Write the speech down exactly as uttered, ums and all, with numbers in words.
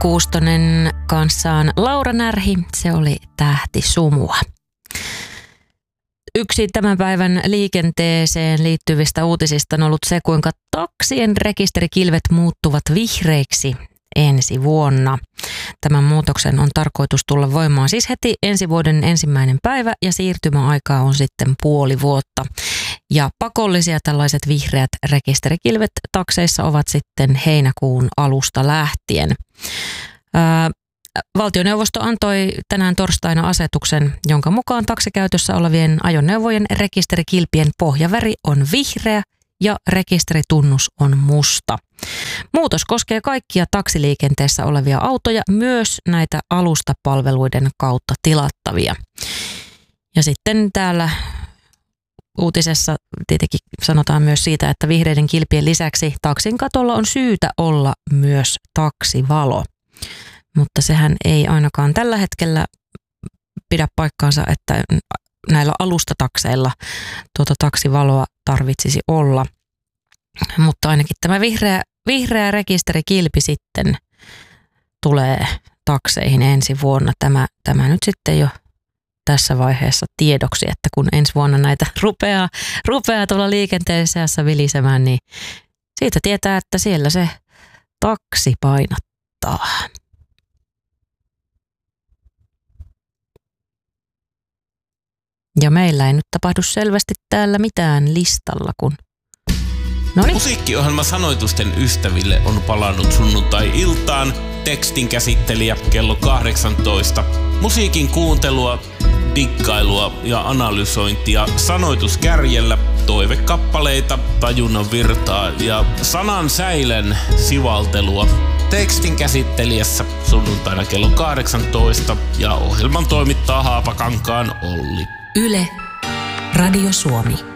Kuustonen kanssaan Laura Närhi, se oli Tähti sumua. Yksi tämän päivän liikenteeseen liittyvistä uutisista on ollut se, kuinka taksien rekisterikilvet muuttuvat vihreiksi ensi vuonna. Tämän muutoksen on tarkoitus tulla voimaan siis heti ensi vuoden ensimmäinen päivä ja siirtymäaikaa on sitten puoli vuotta. Ja pakollisia tällaiset vihreät rekisterikilvet takseissa ovat sitten heinäkuun alusta lähtien. Ää, Valtioneuvosto antoi tänään torstaina asetuksen, jonka mukaan taksikäytössä olevien ajoneuvojen rekisterikilpien pohjaväri on vihreä ja rekisteritunnus on musta. Muutos koskee kaikkia taksiliikenteessä olevia autoja, myös näitä alustapalveluiden kautta tilattavia. Ja sitten täällä uutisessa tietenkin sanotaan myös siitä, että vihreiden kilpien lisäksi taksin katolla on syytä olla myös taksivalo. Mutta sehän ei ainakaan tällä hetkellä pidä paikkaansa, että näillä alustatakseilla tuota taksivaloa tarvitsisi olla. Mutta ainakin tämä vihreä, vihreä rekisterikilpi sitten tulee takseihin ensi vuonna. Tämä, tämä nyt sitten jo tässä vaiheessa tiedoksi, että kun ensi vuonna näitä rupeaa, rupeaa tuolla liikenteessä vilisemään, niin siitä tietää, että siellä se taksi painottaa. Ja meillä ei nyt tapahdu selvästi täällä mitään listalla, kun... Noniin. Musiikkiohjelma Sanoitusten ystäville on palannut sunnuntai-iltaan. Tekstin käsittelijä kello kahdeksantoista. Musiikin kuuntelua, dikkailua ja analysointia sanoituskärjellä, toivekappaleita, tajunnan virtaa ja sanan säilen sivaltelua. Tekstin käsittelijässä sunnuntaina kello kahdeksantoista ja ohjelman toimittaa Haapakankaan Olli. Yle, Radio Suomi.